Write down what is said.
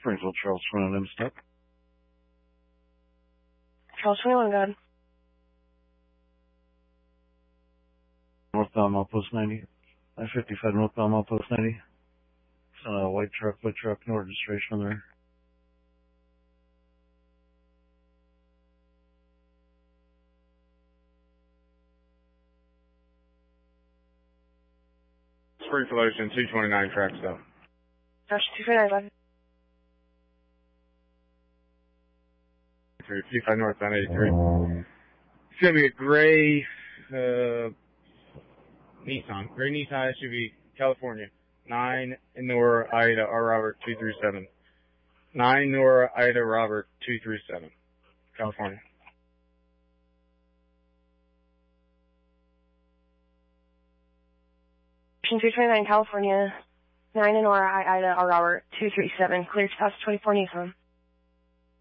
Springfield, Charles 21, step. Charles 21, go ahead. Northbound mile post 90. I-55 northbound mile post 90. It's on a white truck, no registration on there. Springfield Ocean 229 track stop. Josh 229, go ahead. 55 northbound 83. It's going to be a gray Nissan SUV, California. 9 Nora Ida R. Robert 237. 9 Nora Ida Robert 237, California. Ocean 229, California. 9 Nora Ida R. Robert 237. Clear to pass 24 Nissan.